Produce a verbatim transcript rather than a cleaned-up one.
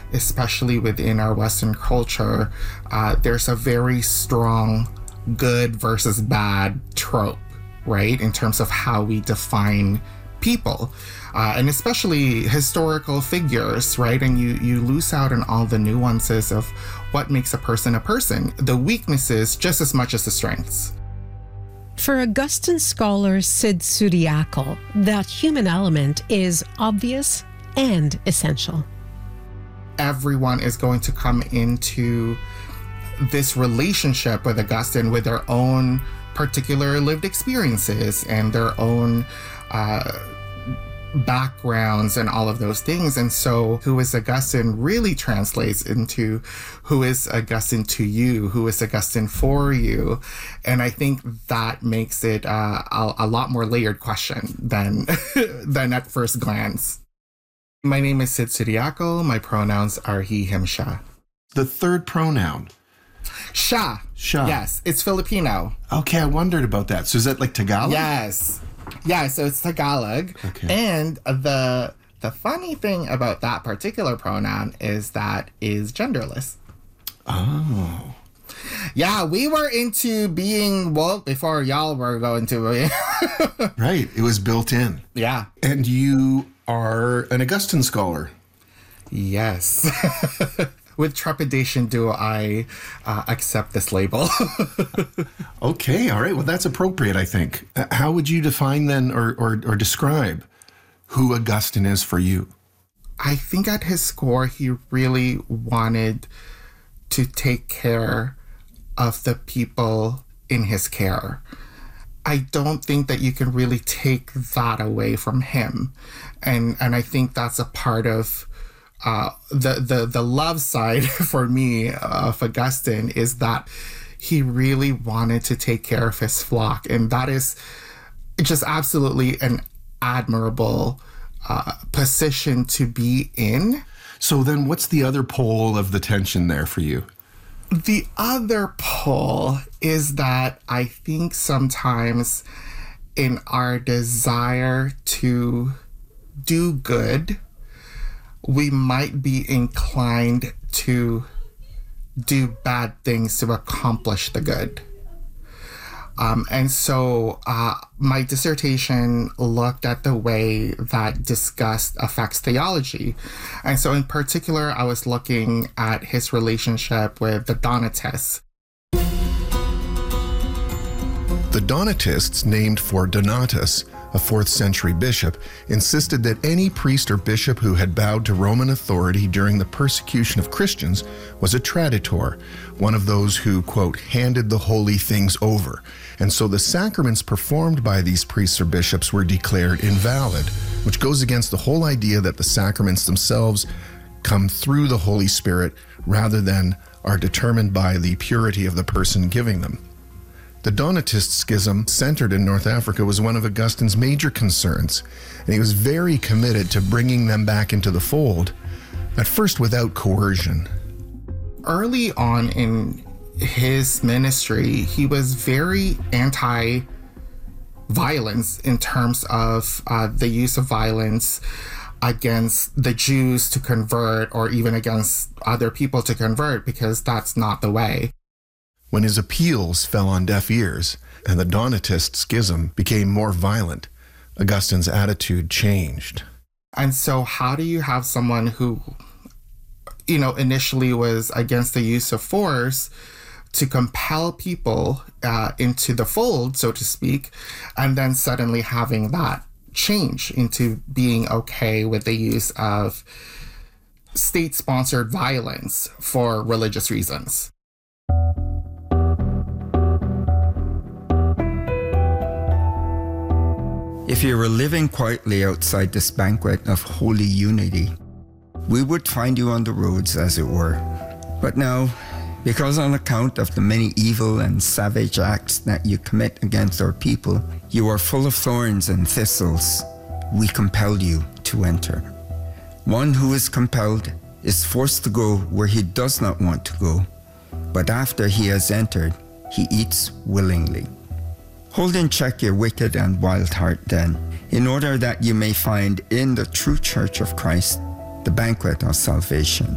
especially within our Western culture, uh, there's a very strong good versus bad trope, right? In terms of how we define people, uh, and especially historical figures, right? And you, you lose out on all the nuances of what makes a person a person, the weaknesses just as much as the strengths. For Augustine scholar Sid Suryakal, that human element is obvious and essential. Everyone is going to come into this relationship with Augustine with their own particular lived experiences and their own uh, backgrounds and all of those things. And so who is Augustine really translates into who is Augustine to you, who is Augustine for you. And I think that makes it uh, a, a lot more layered question than, than at first glance. My name is Sid Suryakal. My pronouns are he, him, sha. The third pronoun. Sha. Sha. Yes, it's Filipino. Okay, I wondered about that. So is that like Tagalog? Yes. Yeah, so it's Tagalog. Okay. And the the funny thing about that particular pronoun is that is genderless. Oh. Yeah, we were into being woke before y'all were going to be. Right, it was built in. Yeah. And you are an Augustine scholar. Yes. With trepidation do I uh, accept this label. Okay, all right. Well, that's appropriate, I think. Uh, How would you define then or, or, or describe who Augustine is for you? I think at his core, he really wanted to take care of the people in his care. I don't think that you can really take that away from him. And and I think that's a part of uh, the, the, the love side for me of Augustine is that he really wanted to take care of his flock. And that is just absolutely an admirable uh, position to be in. So then what's the other pole of the tension there for you? The other pole is that I think sometimes in our desire to do good, we might be inclined to do bad things to accomplish the good. Um, and so uh, my dissertation looked at the way that disgust affects theology. And so in particular, I was looking at his relationship with the Donatists. The Donatists, named for Donatus, a fourth century bishop, insisted that any priest or bishop who had bowed to Roman authority during the persecution of Christians was a traditor, one of those who, quote, handed the holy things over. And so the sacraments performed by these priests or bishops were declared invalid, which goes against the whole idea that the sacraments themselves come through the Holy Spirit rather than are determined by the purity of the person giving them. The Donatist schism, centered in North Africa, was one of Augustine's major concerns, and he was very committed to bringing them back into the fold, at first without coercion. Early on in his ministry, he was very anti-violence in terms of uh, the use of violence against the Jews to convert or even against other people to convert, because that's not the way. When his appeals fell on deaf ears and the Donatist schism became more violent, Augustine's attitude changed. And so how do you have someone who, you know, initially was against the use of force to compel people uh, into the fold, so to speak, and then suddenly having that change into being okay with the use of state-sponsored violence for religious reasons? If you were living quietly outside this banquet of holy unity, we would find you on the roads, as it were. But now, because on account of the many evil and savage acts that you commit against our people, you are full of thorns and thistles, we compel you to enter. One who is compelled is forced to go where he does not want to go, but after he has entered, he eats willingly. Hold in check your wicked and wild heart then, in order that you may find in the true church of Christ the banquet of salvation.